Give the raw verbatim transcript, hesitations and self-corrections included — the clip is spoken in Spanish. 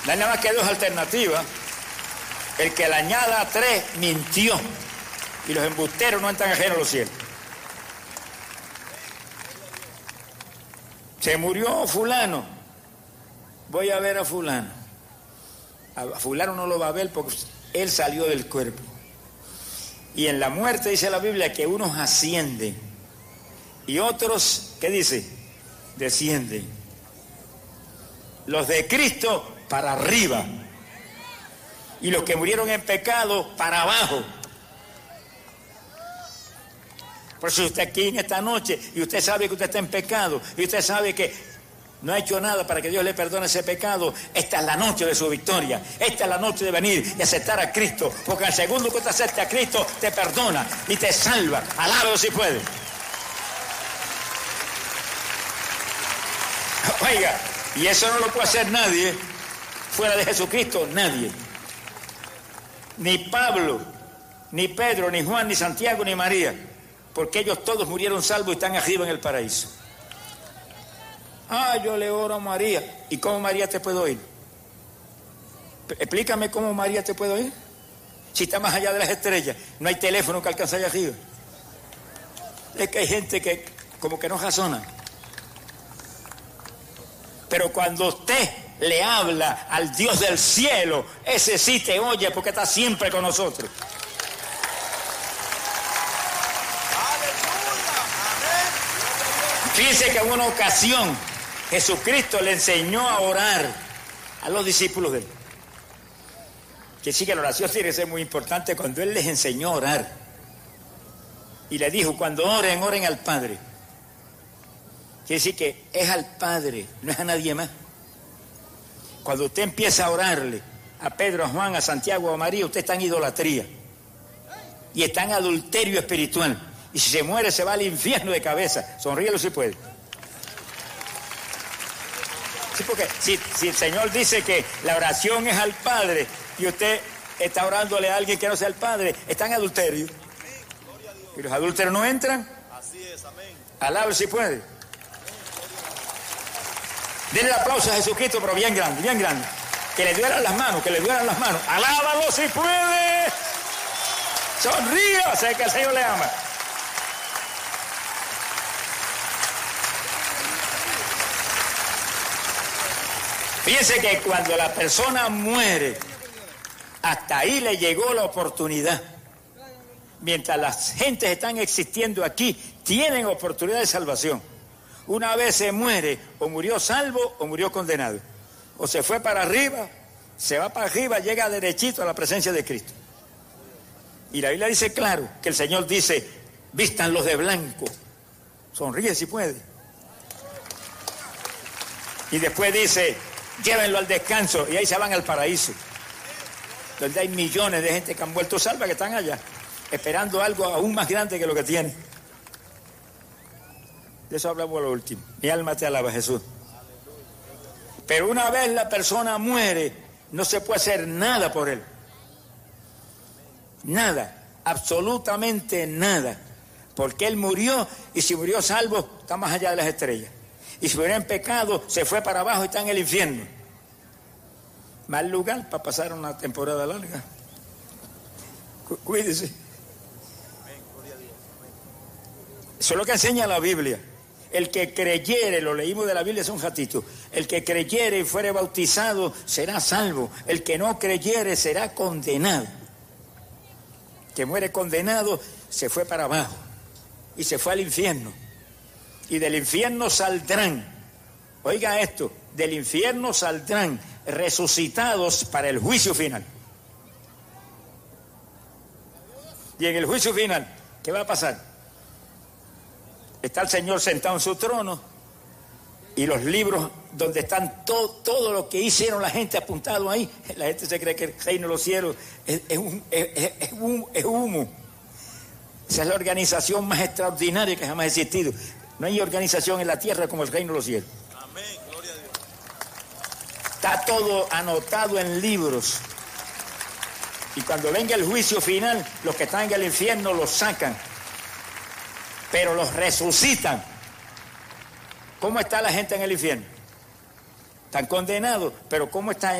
No hay nada más que dos alternativas. El que le añada tres mintió. Y los embusteros no entran ajenos a los cielos. Se murió fulano. Voy a ver a fulano. A fulano no lo va a ver porque él salió del cuerpo. Y en la muerte dice la Biblia que unos ascienden y otros, ¿qué dice? Descienden. Los de Cristo para arriba y los que murieron en pecado para abajo. Por eso usted aquí en esta noche y usted sabe que usted está en pecado y usted sabe que no ha hecho nada para que Dios le perdone ese pecado. Esta es la noche de su victoria. Esta es la noche de venir y aceptar a Cristo. Porque al segundo que usted acepte a Cristo, te perdona y te salva. Alábalo si puede. Oiga, y eso no lo puede hacer nadie fuera de Jesucristo, nadie. Ni Pablo, ni Pedro, ni Juan, ni Santiago, ni María. Porque ellos todos murieron salvos y están arriba en el paraíso. Ah, yo le oro a María. ¿Y cómo María te puede oír? Explícame cómo María te puede oír. Si está más allá de las estrellas, no hay teléfono que alcance allá arriba. Es que hay gente que como que no razona. Pero cuando usted le habla al Dios del cielo, ese sí te oye porque está siempre con nosotros. Fíjense que en una ocasión Jesucristo le enseñó a orar a los discípulos de él. Que sí que la oración tiene que ser muy importante cuando él les enseñó a orar. Y le dijo, cuando oren, oren al Padre. Quiere decir que es al Padre, no es a nadie más. Cuando usted empieza a orarle a Pedro, a Juan, a Santiago, a María, usted está en idolatría. Y está en adulterio espiritual. Y si se muere, se va al infierno de cabeza. Sonríelo si puede. Sí, porque si, si el Señor dice que la oración es al Padre y usted está orándole a alguien que no sea el Padre, está en adulterio. ¿Y los adúlteros no entran? Así es, amén. Alábalo si puede. Denle el aplauso a Jesucristo, pero bien grande, bien grande. Que le duelan las manos, que le duelan las manos. Alábalo si puede. Sonríe, sé que el Señor le ama. Fíjense que cuando la persona muere, hasta ahí le llegó la oportunidad. Mientras las gentes están existiendo aquí, tienen oportunidad de salvación. Una vez se muere, o murió salvo o murió condenado. O se fue para arriba, se va para arriba, llega derechito a la presencia de Cristo. Y la Biblia dice claro, que el Señor dice, vístanlos de blanco. Sonríe si puede. Y después dice, llévenlo al descanso, y ahí se van al paraíso. Donde hay millones de gente que han vuelto salva, que están allá, esperando algo aún más grande que lo que tienen. De eso hablamos a lo último. Mi alma te alaba, Jesús. Pero una vez la persona muere, no se puede hacer nada por él. Nada, absolutamente nada. Porque él murió, y si murió salvo, está más allá de las estrellas. Y si murió en pecado, se fue para abajo y está en el infierno. Mal lugar para pasar una temporada larga. Cu- cuídese. Eso es lo que enseña la Biblia. El que creyere, lo leímos de la Biblia hace un ratito, el que creyere y fuere bautizado será salvo. El que no creyere será condenado. El que muere condenado se fue para abajo y se fue al infierno. Y del infierno saldrán, oiga esto, del infierno saldrán resucitados para el juicio final. Y en el juicio final, ¿qué va a pasar? Está el Señor sentado en su trono y los libros donde están todo, todo lo que hicieron la gente apuntado ahí. La gente se cree que el reino de los cielos es, es, un, es, es, es, humo, es humo. Esa es la organización más extraordinaria que jamás ha existido. No hay organización en la tierra como el reino de los cielos. Amén, gloria a Dios. Está todo anotado en libros. Y cuando venga el juicio final, los que están en el infierno los sacan. Pero los resucitan. ¿Cómo está la gente en el infierno? Están condenados, pero ¿cómo está